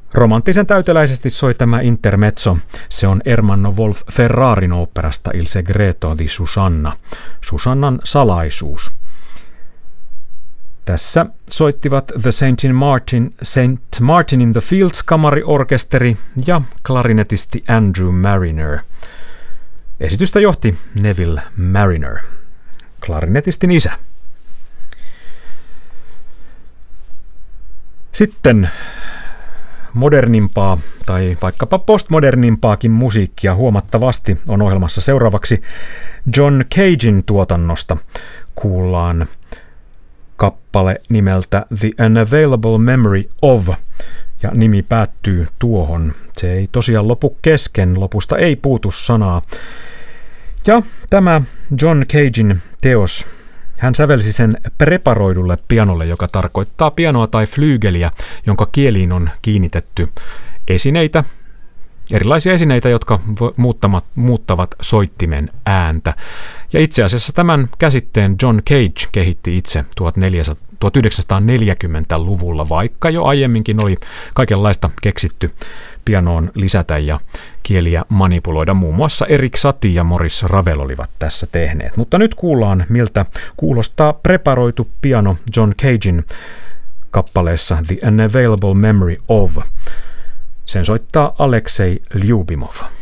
Romanttisen täyteläisesti soi tämä intermezzo. Se on Ermanno Wolf Ferrarin oopperasta Il segreto di Susanna, Susannan salaisuus. Tässä soittivat The St. Martin in the Fields kamariorkesteri ja klarinetisti Andrew Mariner. Esitystä johti Neville Mariner, klarinetistin isä. Sitten modernimpaa tai vaikkapa postmodernimpaakin musiikkia huomattavasti on ohjelmassa seuraavaksi. John Cagen tuotannosta kuullaan kappale nimeltä The Unavailable Memory of, ja nimi päättyy tuohon. Se ei tosiaan lopu kesken, lopusta ei puutu sanaa. Ja tämä John Cagen teos, hän sävelsi sen preparoidulle pianolle, joka tarkoittaa pianoa tai flyygeliä, jonka kieliin on kiinnitetty esineitä, erilaisia esineitä, jotka muuttavat soittimen ääntä. Ja itse asiassa tämän käsitteen John Cage kehitti itse 1940-luvulla, vaikka jo aiemminkin oli kaikenlaista keksitty pianoon lisätä ja kieliä manipuloida. Muun muassa Erik Satie ja Maurice Ravel olivat tässä tehneet. Mutta nyt kuullaan, miltä kuulostaa preparoitu piano John Cagen kappaleessa The Unavailable Memory of. Sen soittaa Aleksei Lyubimov.